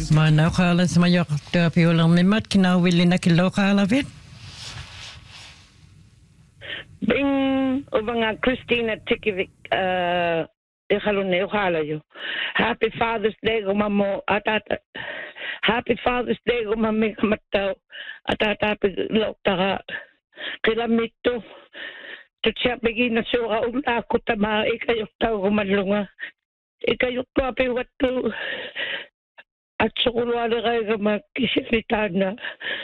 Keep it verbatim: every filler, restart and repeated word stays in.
Ma na kala sa mayo ta piulang mimat kinawili na kilo kala vit. Bing o mga Christina Tikivik uh ikalon na kala yo. Happy Father's Day gumamo atata. Happy Father's Day gumami kamataw atata lokta kilamito. Tutsa bigi na suka umta ko tama ikayok taw gumalunga. Ikayok ko api watu at sukulwala kayo makisilitan na